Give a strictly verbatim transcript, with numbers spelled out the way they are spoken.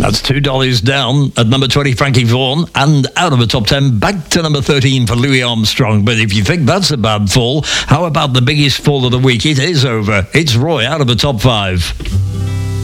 That's two dollars down at number twenty, Frankie Vaughan, and out of the top ten, back to number thirteen for Louis Armstrong. But if you think that's a bad fall, how about the biggest fall of the week? It is over. It's Roy out of the top five.